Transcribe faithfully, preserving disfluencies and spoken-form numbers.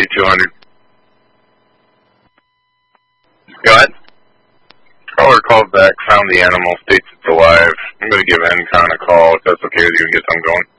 two hundred. Go ahead. Caller called back, found the animal, states it's alive. I'm going to give Encon a call if that's okay with you and get them going.